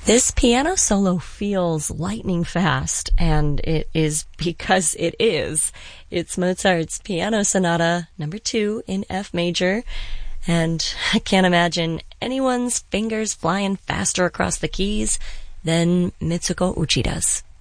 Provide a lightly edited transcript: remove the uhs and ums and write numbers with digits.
This piano solo feels lightning fast, and it is because it is. It's Mozart's Piano Sonata number 2 in F major, and I can't imagine anyone's fingers flying faster across the keys than Mitsuko Uchida's.